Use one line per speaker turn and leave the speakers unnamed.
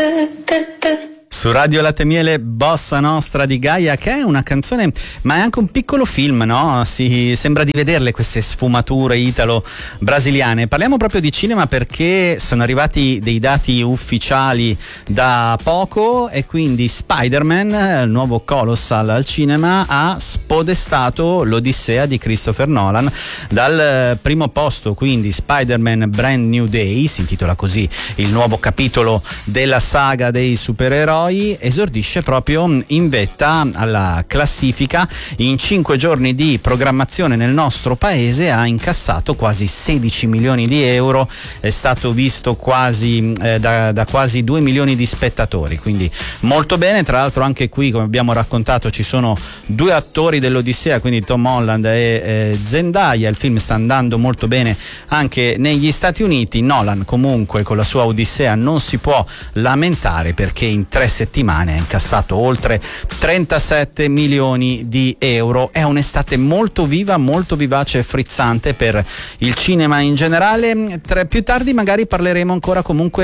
Su Radio Latte Miele, Bossa Nostra di Gaia, che è una canzone ma è anche un piccolo film, no? Si sembra di vederle queste sfumature italo-brasiliane. Parliamo proprio di cinema perché sono arrivati dei dati ufficiali da poco e quindi Spider-Man, il nuovo Colossal al cinema, ha spodestato l'Odissea di Christopher Nolan dal primo posto. Quindi Spider-Man Brand New Day, si intitola così il nuovo capitolo della saga dei supereroi, esordisce proprio in vetta alla classifica. In 5 giorni di programmazione nel nostro paese ha incassato quasi 16 milioni di euro, è stato visto quasi da quasi 2 milioni di spettatori, quindi molto bene. Tra l'altro anche qui, come abbiamo raccontato, ci sono 2 attori dell'Odissea, quindi Tom Holland e Zendaya. Il film sta andando molto bene anche negli Stati Uniti. Nolan comunque con la sua Odissea non si può lamentare perché in 3 settimane ha incassato oltre 37 milioni di euro. È un'estate molto viva, molto vivace e frizzante per il cinema in generale. Più tardi magari parleremo ancora comunque